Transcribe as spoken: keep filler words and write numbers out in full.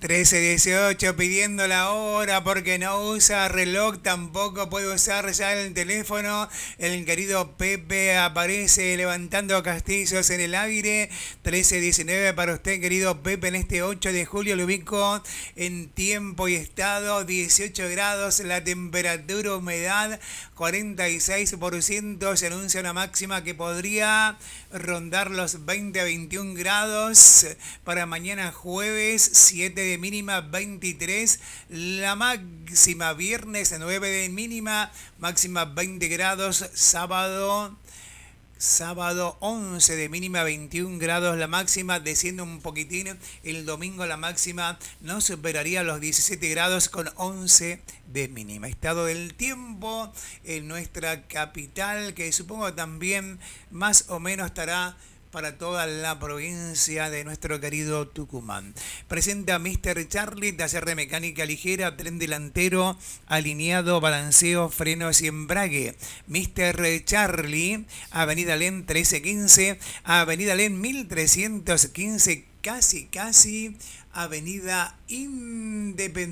trece dieciocho pidiendo la hora porque no usa reloj, tampoco puede usar ya el teléfono. El querido Pepe aparece levantando castillos en el aire. trece diecinueve para usted, querido Pepe, en este ocho de julio. Lo ubico en tiempo y estado, dieciocho grados, la temperatura, humedad cuarenta y seis por ciento. Se anuncia una máxima que podría rondar los veinte a veintiún grados para mañana jueves, siete de mínima, veintitrés, la máxima viernes, nueve de mínima, máxima veinte grados, sábado Sábado once de mínima, veintiún grados la máxima, desciende un poquitín. El domingo la máxima no superaría los diecisiete grados con once de mínima. Estado del tiempo en nuestra capital, que supongo también más o menos estará para toda la provincia de nuestro querido Tucumán. Presenta míster Charlie, taller de mecánica ligera, tren delantero, alineado, balanceo, frenos y embrague. míster Charlie, Avenida Len trece quince, Avenida Len mil trescientos quince, casi, casi, Avenida Independencia.